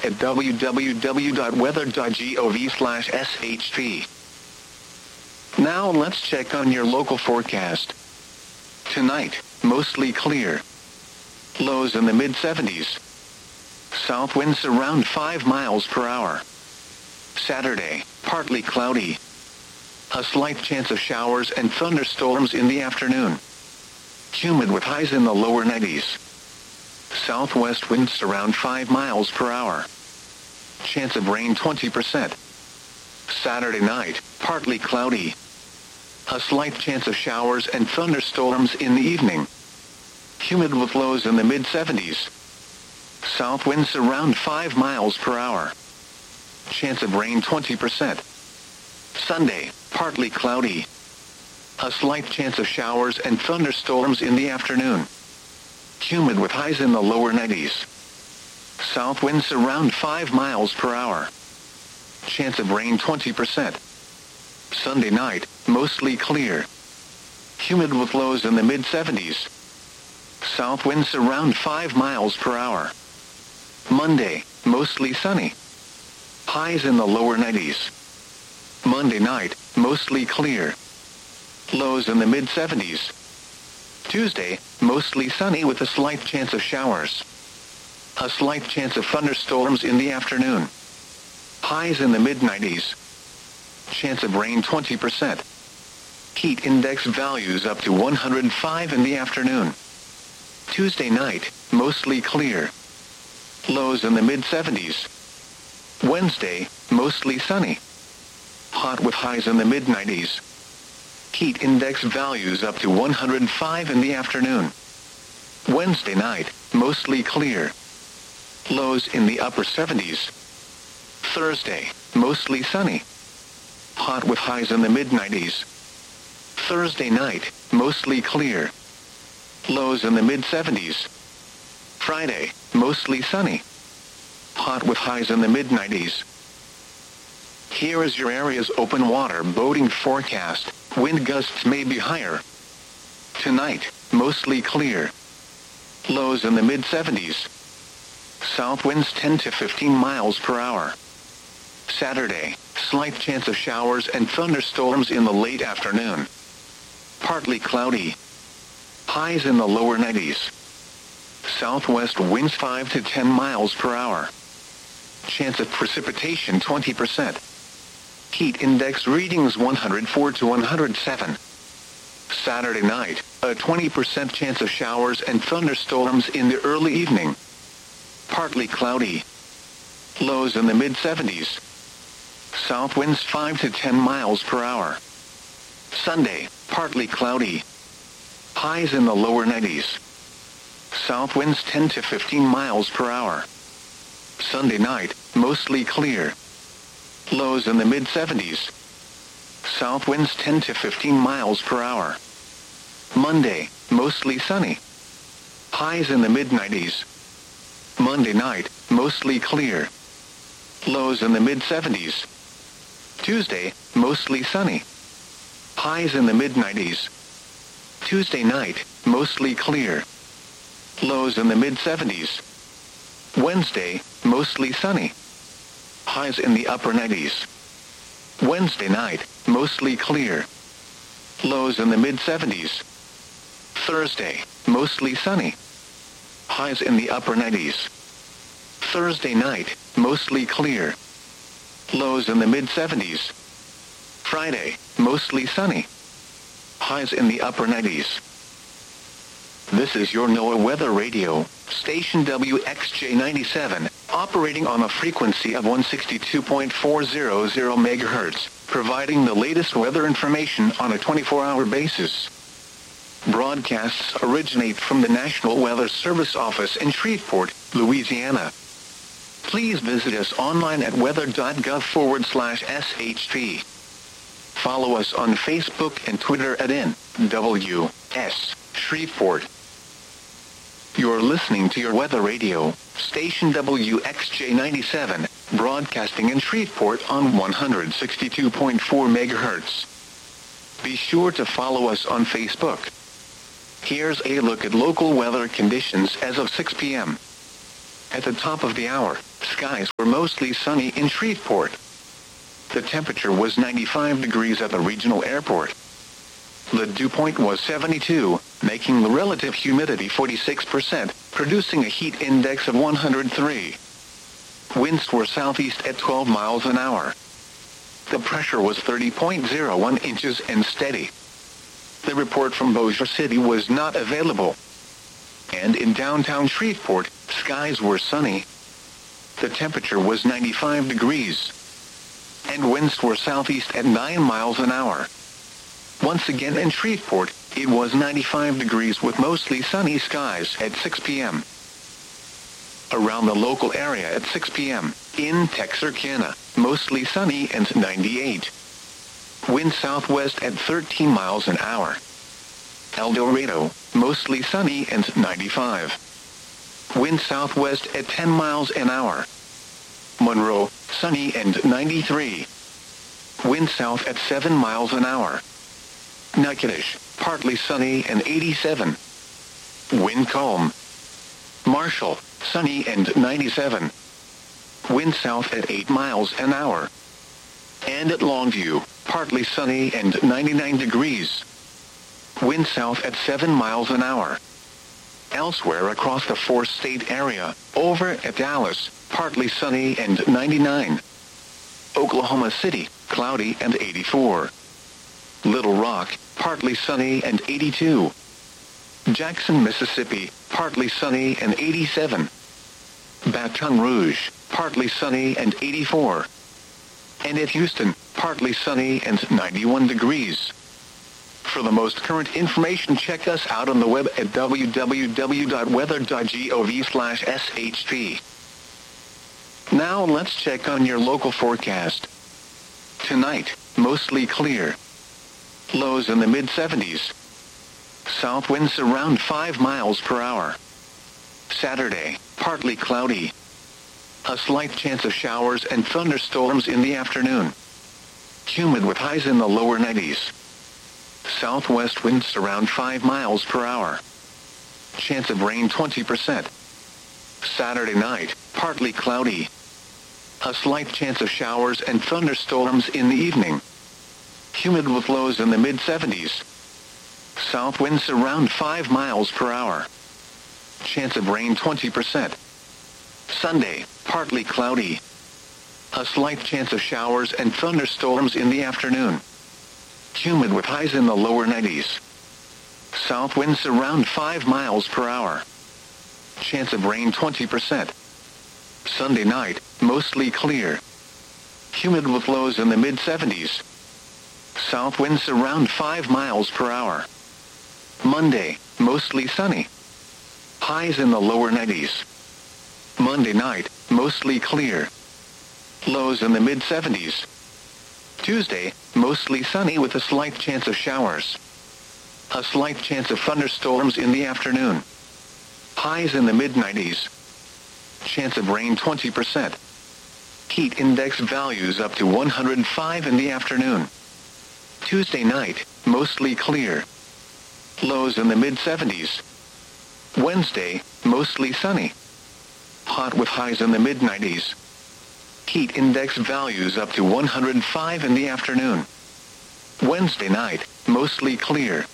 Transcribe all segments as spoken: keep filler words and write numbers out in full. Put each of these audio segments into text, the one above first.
at w w w dot weather dot gov slash s h p. Now let's check on your local forecast. Tonight, mostly clear. Lows in the mid seventies. South winds around five miles per hour. Saturday, partly cloudy. A slight chance of showers and thunderstorms in the afternoon. Humid with highs in the lower nineties. Southwest winds around five miles per hour. Chance of rain twenty percent. Saturday night, partly cloudy. A slight chance of showers and thunderstorms in the evening. Humid with lows in the mid seventies. South winds around five miles per hour. Chance of rain twenty percent. Sunday, partly cloudy. A slight chance of showers and thunderstorms in the afternoon. Humid with highs in the lower nineties. South winds around five miles per hour. Chance of rain twenty percent. Sunday night, mostly clear. Humid with lows in the mid seventies. South winds around five miles per hour. Monday, mostly sunny. Highs in the lower nineties. Monday night, mostly clear. Lows in the mid seventies. Tuesday, mostly sunny with a slight chance of showers. A slight chance of thunderstorms in the afternoon. Highs in the mid nineties. Chance of rain twenty percent. Heat index values up to one hundred five in the afternoon. Tuesday night, mostly clear. Lows in the mid seventies. Wednesday, mostly sunny. Hot with highs in the mid nineties. Heat index values up to one hundred five in the afternoon. Wednesday night, mostly clear. Lows in the upper seventies. Thursday, mostly sunny. Hot with highs in the mid nineties. Thursday night, mostly clear. Lows in the mid seventies. Friday, mostly sunny. Hot with highs in the mid nineties. Here is your area's open water boating forecast. Wind gusts may be higher. Tonight, mostly clear. Lows in the mid seventies. South winds ten to fifteen miles per hour. Saturday, slight chance of showers and thunderstorms in the late afternoon. Partly cloudy. Highs in the lower nineties. Southwest winds five to ten miles per hour. Chance of precipitation twenty percent. Heat index readings one hundred four to one hundred seven. Saturday night, a twenty percent chance of showers and thunderstorms in the early evening. Partly cloudy. Lows in the mid seventies. South winds five to ten miles per hour. Sunday, partly cloudy. Highs in the lower nineties. South winds ten to fifteen miles per hour. Sunday night, mostly clear. Lows in the mid seventies. South winds ten to fifteen miles per hour. Monday, mostly sunny. Highs in the mid nineties. Monday night, mostly clear. Lows in the mid seventies. Tuesday, mostly sunny. Highs in the mid nineties. Tuesday night, mostly clear. Lows in the mid seventies. Wednesday, mostly sunny. Highs in the upper nineties. Wednesday night, mostly clear. Lows in the mid seventies. Thursday, mostly sunny. Highs in the upper nineties. Thursday night, mostly clear. Lows in the mid seventies. Friday, mostly sunny. Highs in the upper nineties. This is your NOAA Weather Radio, station W X J ninety-seven, operating on a frequency of one sixty-two point four hundred megahertz, providing the latest weather information on a twenty-four hour basis. Broadcasts originate from the National Weather Service office in Shreveport, Louisiana. Please visit us online at weather.gov forward slash SHP. Follow us on Facebook and Twitter at N W S Shreveport. You're listening to your weather radio, station W X J ninety-seven, broadcasting in Shreveport on one sixty-two point four megahertz. Be sure to follow us on Facebook. Here's a look at local weather conditions as of six p.m. At the top of the hour, skies mostly sunny in Shreveport. The temperature was ninety-five degrees at the regional airport. The dew point was seventy-two, making the relative humidity forty-six percent, producing a heat index of one hundred three. Winds were southeast at twelve miles an hour. The pressure was thirty point zero one inches and steady. The report from Bossier City was not available. And in downtown Shreveport, skies were sunny. The temperature was ninety-five degrees. And winds were southeast at nine miles an hour. Once again in Shreveport, it was ninety-five degrees with mostly sunny skies at six p.m. Around the local area at six p.m., in Texarkana, mostly sunny and ninety-eight. Wind southwest at thirteen miles an hour. El Dorado, mostly sunny and ninety-five. Wind southwest at ten miles an hour. Monroe, sunny and ninety-three. Wind south at seven miles an hour. Natchitoches, partly sunny and eighty-seven. Wind calm. Marshall, sunny and ninety-seven. Wind south at eight miles an hour. And at Longview, partly sunny and ninety-nine degrees. Wind south at seven miles an hour. Elsewhere across the four-state area, over at Dallas, partly sunny and ninety-nine. Oklahoma City, cloudy and eighty-four. Little Rock, partly sunny and eighty-two. Jackson, Mississippi, partly sunny and eighty-seven. Baton Rouge, partly sunny and eighty-four. And at Houston, partly sunny and ninety-one degrees. For the most current information, check us out on the web at w w w dot weather dot gov slash s h p. Now let's check on your local forecast. Tonight, mostly clear. Lows in the mid seventies. South winds around five miles per hour. Saturday, partly cloudy. A slight chance of showers and thunderstorms in the afternoon. Humid with highs in the lower nineties. Southwest winds around five miles per hour. Chance of rain twenty percent. Saturday night, partly cloudy. A slight chance of showers and thunderstorms in the evening. Humid with lows in the mid seventies. South winds around five miles per hour. Chance of rain twenty percent. Sunday, partly cloudy. A slight chance of showers and thunderstorms in the afternoon. Humid with highs in the lower nineties. South winds around five miles per hour. Chance of rain twenty percent. Sunday night, mostly clear. Humid with lows in the mid seventies. South winds around five miles per hour. Monday, mostly sunny. Highs in the lower nineties. Monday night, mostly clear. Lows in the mid seventies. Tuesday, mostly sunny with a slight chance of showers. A slight chance of thunderstorms in the afternoon. Highs in the mid nineties. Chance of rain twenty percent. Heat index values up to one hundred five in the afternoon. Tuesday night, mostly clear. Lows in the mid seventies. Wednesday, mostly sunny. Hot with highs in the mid nineties. Heat index values up to one hundred five in the afternoon. Wednesday night, mostly clear.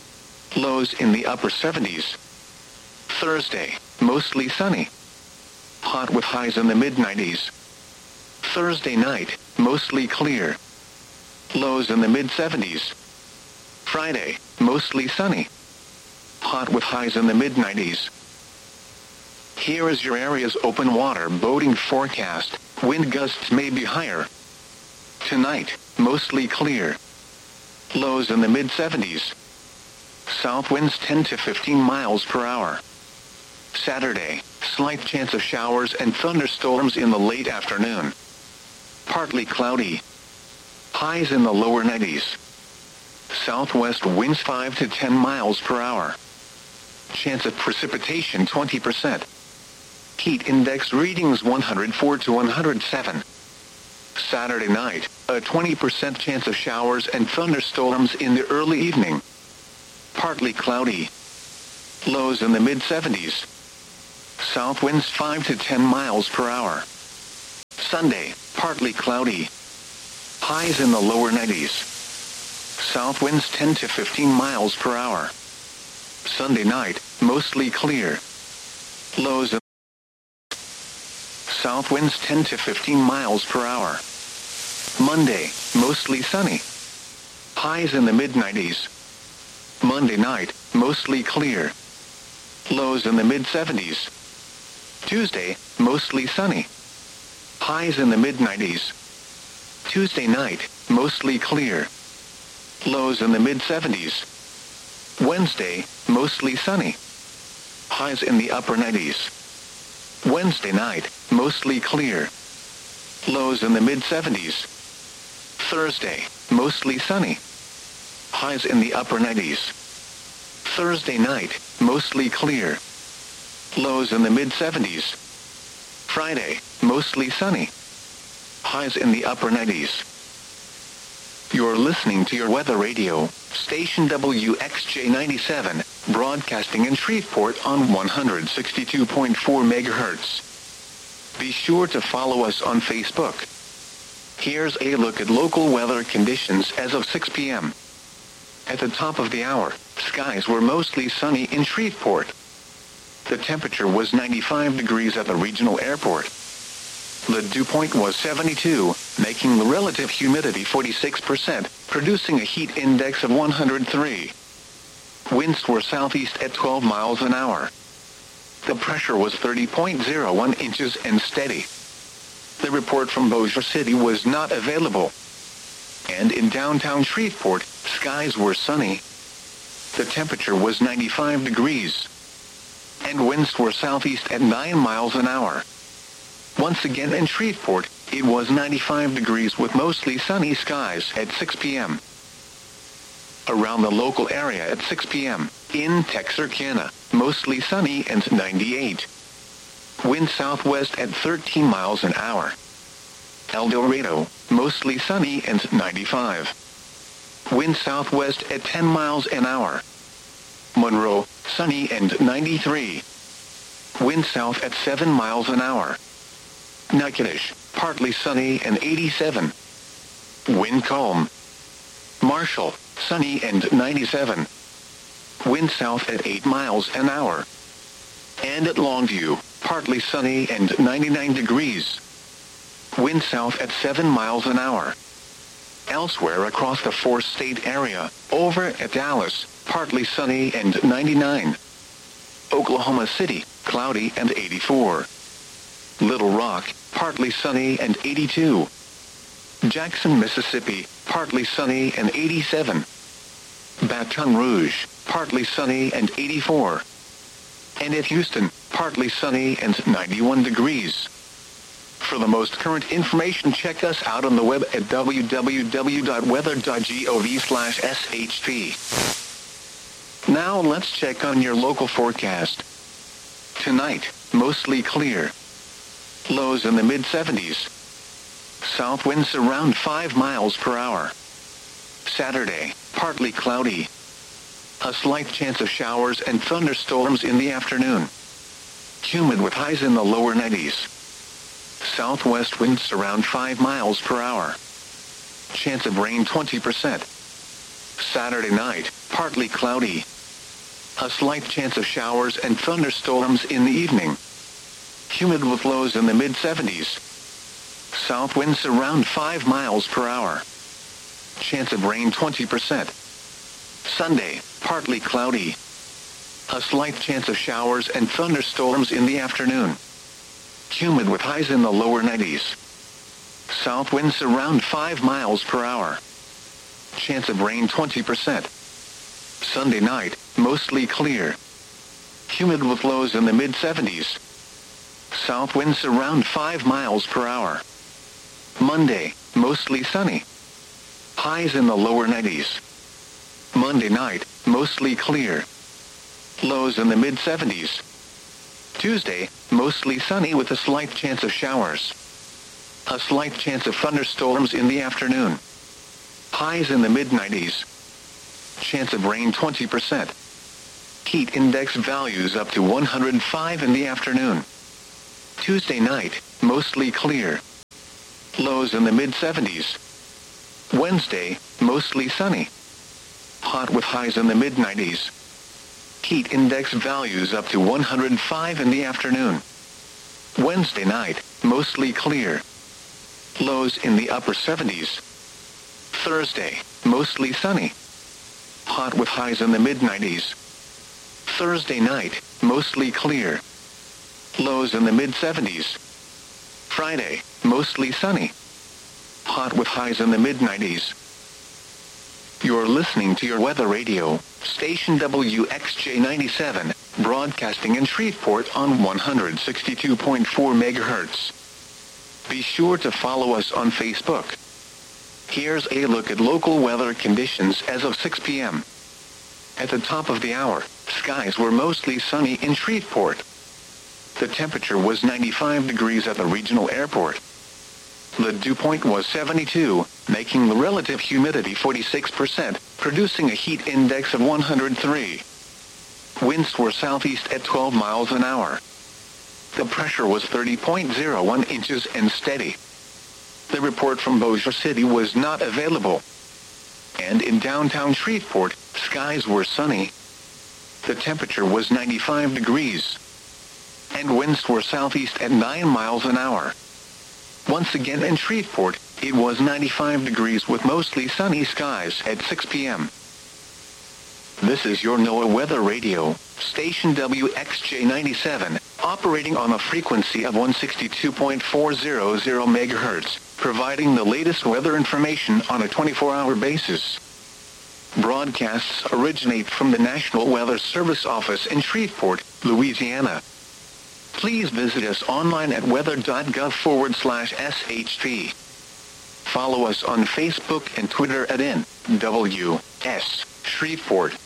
Lows in the upper seventies. Thursday, mostly sunny. Hot with highs in the mid nineties. Thursday night, mostly clear. Lows in the mid seventies. Friday, mostly sunny. Hot with highs in the mid nineties. Here is your area's open water boating forecast. Wind gusts may be higher. Tonight, mostly clear. Lows in the mid seventies. South winds ten to fifteen miles per hour. Saturday, slight chance of showers and thunderstorms in the late afternoon. Partly cloudy. Highs in the lower nineties. Southwest winds five to ten miles per hour. Chance of precipitation twenty percent. Heat index readings one hundred four to one hundred seven. Saturday night, a twenty percent chance of showers and thunderstorms in the early evening. Partly cloudy. Lows in the mid seventies. South winds five to ten miles per hour. Sunday, partly cloudy. Highs in the lower nineties. South winds ten to fifteen miles per hour. Sunday night, mostly clear. Lows in south winds ten to fifteen miles per hour. Monday, mostly sunny. Highs in the mid nineties. Monday night, mostly clear. Lows in the mid seventies. Tuesday, mostly sunny. Highs in the mid nineties. Tuesday night, mostly clear. Lows in the mid seventies. Wednesday, mostly sunny. Highs in the upper nineties. Wednesday night, mostly clear. Lows in the mid seventies. Thursday, mostly sunny. Highs in the upper nineties. Thursday night, mostly clear. Lows in the mid seventies. Friday, mostly sunny. Highs in the upper nineties. You're listening to your weather radio, station W X J ninety-seven, broadcasting in Shreveport on one hundred sixty-two point four megahertz. Be sure to follow us on Facebook. Here's a look at local weather conditions as of six p.m. At the top of the hour, skies were mostly sunny in Shreveport. The temperature was ninety-five degrees at the regional airport. The dew point was seventy-two, making the relative humidity forty-six percent, producing a heat index of one hundred three. Winds were southeast at twelve miles an hour. The pressure was thirty point zero one inches and steady. The report from Bossier City was not available. And in downtown Shreveport, skies were sunny. The temperature was ninety-five degrees. And winds were southeast at nine miles an hour. Once again in Shreveport, it was ninety-five degrees with mostly sunny skies at six p.m. Around the local area at six p.m., in Texarkana, mostly sunny and ninety-eight. Wind southwest at thirteen miles an hour. El Dorado, mostly sunny and ninety-five. Wind southwest at ten miles an hour. Monroe, sunny and ninety-three. Wind south at seven miles an hour. Natchitoches, partly sunny and eighty-seven. Wind calm. Marshall, sunny and ninety-seven. Wind south at eight miles an hour. And at Longview, partly sunny and ninety-nine degrees. Wind south at seven miles an hour. Elsewhere across the four-state area, over at Dallas, partly sunny and ninety-nine. Oklahoma City, cloudy and eighty-four. Little Rock, partly sunny and eighty-two. Jackson, Mississippi, partly sunny and eighty-seven. Baton Rouge, partly sunny and eighty-four. And at Houston, partly sunny and ninety-one degrees. For the most current information, check us out on the web at w w w dot weather dot gov slash s h p. Now let's check on your local forecast. Tonight, mostly clear. Lows in the mid seventies. South winds around five miles per hour. Saturday, partly cloudy. A slight chance of showers and thunderstorms in the afternoon. Humid with highs in the lower nineties. Southwest winds around five miles per hour. Chance of rain twenty percent. Saturday night, partly cloudy. A slight chance of showers and thunderstorms in the evening. Humid with lows in the mid seventies. South winds around five miles per hour. Chance of rain twenty percent. Sunday, partly cloudy. A slight chance of showers and thunderstorms in the afternoon. Humid with highs in the lower nineties. South winds around five miles per hour. Chance of rain twenty percent. Sunday night, mostly clear. Humid with lows in the mid seventies. South winds around five miles per hour. Monday, mostly sunny. Highs in the lower nineties. Monday night, mostly clear. Lows in the mid seventies. Tuesday, mostly sunny with a slight chance of showers. A slight chance of thunderstorms in the afternoon. Highs in the mid nineties. Chance of rain twenty percent. Heat index values up to one hundred five in the afternoon. Tuesday night, mostly clear. Lows in the mid seventies. Wednesday, mostly sunny. Hot with highs in the mid nineties. Heat index values up to one hundred five in the afternoon. Wednesday night, mostly clear. Lows in the upper seventies. Thursday, mostly sunny. Hot with highs in the mid nineties. Thursday night, mostly clear. Lows in the mid seventies. Friday, mostly sunny. Hot with highs in the mid nineties. You're listening to your weather radio, station W X J ninety-seven, broadcasting in Shreveport on one hundred sixty-two point four megahertz. Be sure to follow us on Facebook. Here's a look at local weather conditions as of six p.m. At the top of the hour, skies were mostly sunny in Shreveport. The temperature was ninety-five degrees at the regional airport. The dew point was seventy-two, making the relative humidity forty-six percent, producing a heat index of one hundred three. Winds were southeast at twelve miles an hour. The pressure was thirty point zero one inches and steady. The report from Bossier City was not available. And in downtown Shreveport, skies were sunny. The temperature was ninety-five degrees. And winds were southeast at nine miles an hour. Once again in Shreveport, it was ninety-five degrees with mostly sunny skies at six p.m. This is your NOAA Weather Radio, station W X J ninety-seven, operating on a frequency of one hundred sixty-two point four hundred megahertz, providing the latest weather information on a twenty-four hour basis. Broadcasts originate from the National Weather Service office in Shreveport, Louisiana. Please visit us online at weather.gov forward slash SHP. Follow us on Facebook and Twitter at N W S Shreveport.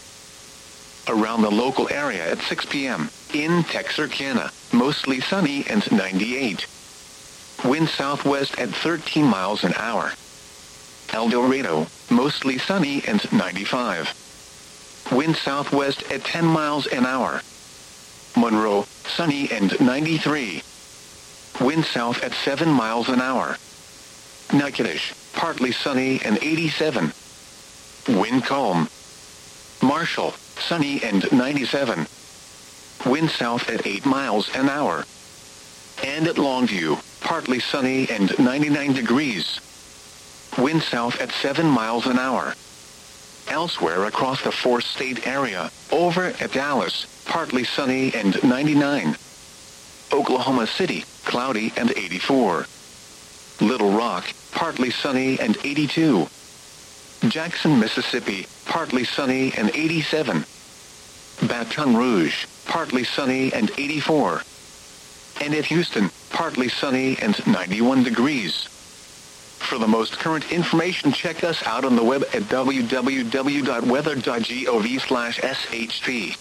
Around the local area at six p.m. in Texarkana, mostly sunny and ninety-eight. Wind southwest at thirteen miles an hour. El Dorado, mostly sunny and ninety-five. Wind southwest at ten miles an hour. Monroe, sunny and ninety-three. Wind south at seven miles an hour. Natchitoches, partly sunny and eighty-seven. Wind calm. Marshall, sunny and ninety-seven. Wind south at eight miles an hour. And at Longview, partly sunny and ninety-nine degrees. Wind south at seven miles an hour. Elsewhere across the four-state area, over at Dallas, partly sunny and ninety-nine. Oklahoma City, cloudy and eighty-four. Little Rock, partly sunny and eighty-two. Jackson, Mississippi, partly sunny and eighty-seven. Baton Rouge, partly sunny and eighty-four. And at Houston, partly sunny and ninety-one degrees. For the most current information, check us out on the web at w w w dot weather dot gov slash S H P.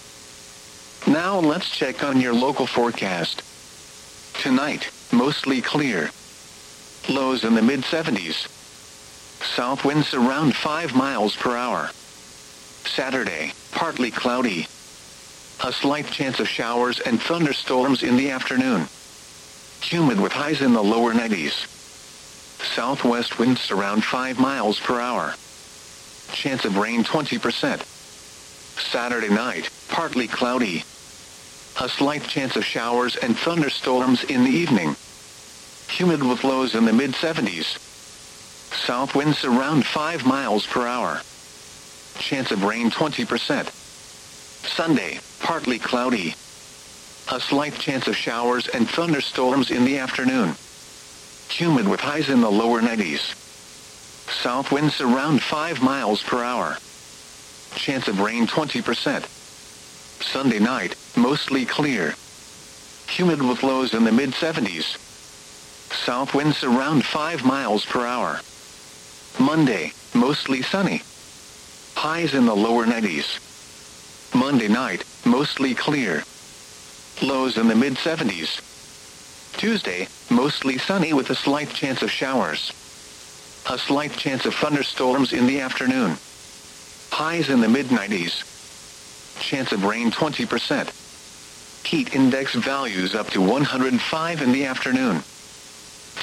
Now let's check on your local forecast. Tonight, mostly clear. Lows in the mid seventies. South winds around five miles per hour. Saturday, partly cloudy. A slight chance of showers and thunderstorms in the afternoon. Humid with highs in the lower nineties. Southwest winds around five miles per hour. Chance of rain twenty percent. Saturday night, partly cloudy. A slight chance of showers and thunderstorms in the evening. Humid with lows in the mid seventies. South winds around five miles per hour. Chance of rain twenty percent. Sunday, partly cloudy. A slight chance of showers and thunderstorms in the afternoon. Humid with highs in the lower nineties. South winds around five miles per hour. Chance of rain twenty percent. Sunday night, mostly clear. Humid with lows in the mid seventies. South winds around five miles per hour. Monday, mostly sunny. Highs in the lower nineties. Monday night, mostly clear. Lows in the mid seventies. Tuesday, mostly sunny with a slight chance of showers. A slight chance of thunderstorms in the afternoon. Highs in the mid nineties. Chance of rain twenty percent. Heat index values up to one hundred five in the afternoon.